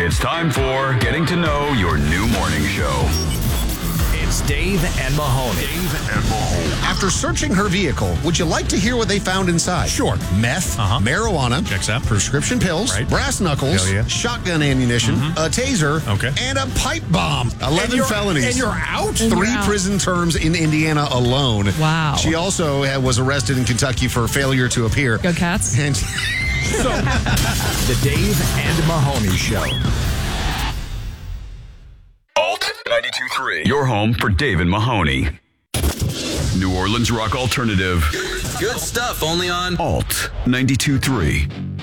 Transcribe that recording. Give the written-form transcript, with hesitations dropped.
It's time for Getting to Know Your New Morning Show. It's Dave and Mahoney. After searching her vehicle, would you like to hear what they found inside? Sure. Meth, marijuana, Checks out. prescription pills, Right. brass knuckles, Hell yeah. shotgun ammunition, a taser, Okay. and a pipe bomb. 11 felonies. And you're out? Three prison terms in Indiana alone. Wow. She also was arrested in Kentucky for failure to appear. Go Cats. And The Dave and Mahoney Show. Alt 92.3. Your home for Dave and Mahoney. New Orleans rock alternative. Good stuff, only on Alt 92.3.